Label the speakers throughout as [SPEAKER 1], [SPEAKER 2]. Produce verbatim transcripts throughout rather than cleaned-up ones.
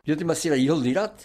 [SPEAKER 1] jote mazira iholdirat,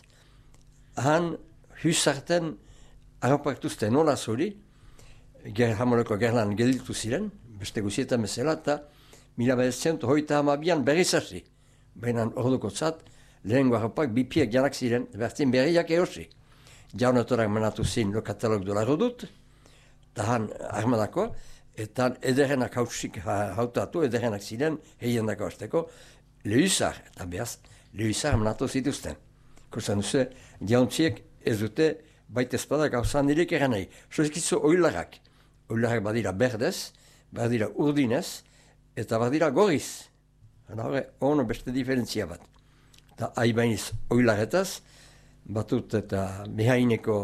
[SPEAKER 1] han husarten harrapaktuzten nola zori, ger, hamoleko gerlan gelditu ziren, beste guzietan bezala, eta mila behatzen hoita hamabian berriz hasi. Baina orduko zat, lehengo harrapak bipiek janak ziren, bertzen berriak erosi. Jaunotorak manatu zin lo katalog dolaro dut, eta han armadako, eta ederenak hausik hautatu, ederenak ziren, heien dako hasteko, lehizar, eta behaz, lehizar manatu zituzten. Kosan duze, jauntziek ez dute baita espada gauzan direk eran nahi. Sozkizu oilarrak. Oilarrak badira berdez, badira urdinez, eta badira gorriz. Hana horre, ono beste diferentzia bat. Eta haibainiz oilarretaz, batut eta behaineko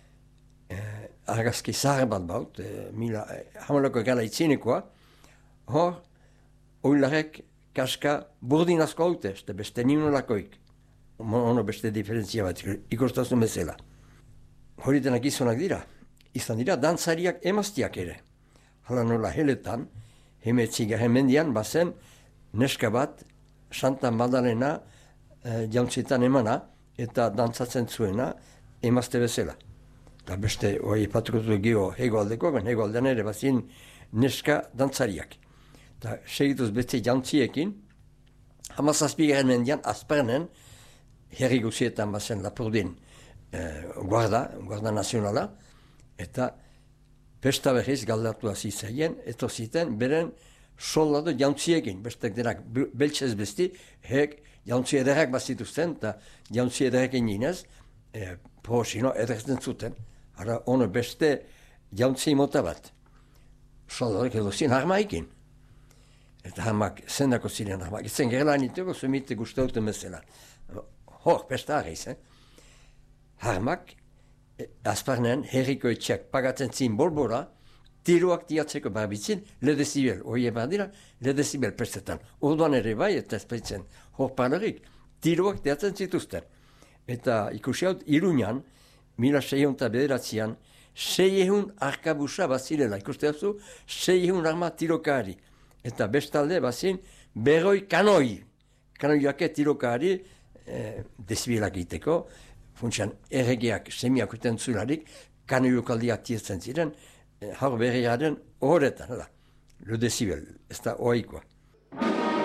[SPEAKER 1] eh, argazki zahar bat baut, eh, mila, eh, hamalako gala itzinekoa, hor, oilarrek kaska burdinazko haute, eta beste nimnolakoik. Ono beste diferentzia bat, ikustazun bezala. Hori denak izonak dira, izan dira dantzariak emaztiak ere. Hala nola heletan, hemetzigarren mendian, bazen neska bat, Santa Madalena eh, jauntzitan emana, eta dantzatzen zuena emazte bezala. Eta beste, hori patukotu geho hegoaldeko, ben hegoaldean ere bazin neska dantzariak. Eta segituz beste jauntziekin, hamazazpigarren mendian, azpernen, herri guzietan bazen Lapurdin eh, guarda, guarda nazionala, eta pesta berriz galdatu hasi zaien, eto ziten beren soldado jauntziekin, bestek denak beltsez besti, hek jauntzi ederrak bazituzten, eta jauntzi ederrekin ginez, eh, prosino ederzen zuten. Hara, ono beste jauntzi mota bat. Soldadorek edo zin harmaikin. Eta hamak, zendako ziren harmak. Ezen gerla niteko, zumite guztauten bezala. Hor, pesta harriz, eh? Harmak, eh, azparnen, herriko etxeak pagatzen zin bolbora, tiroak diatzeko barbitzin, le decibel, hori ebar dira, le decibel pestetan. Orduan ere bai, eta espaitzen hor parlerik, tiroak diatzen zituzten. Eta ikusi haut, Iruñan, mila seihunta bederatzean, seihun arkabusa bazilela, ikuste hau seihun arma tirokari. Eta bestalde bazin, berroi kanoi. Kanoiak tirokari, eh, desibelak egiteko, funtsian erregeak semiak uten zularik, kanoiokaldiak tietzen ziren, eh, hor berriaren horretan, le desibel, ez da oaikoa.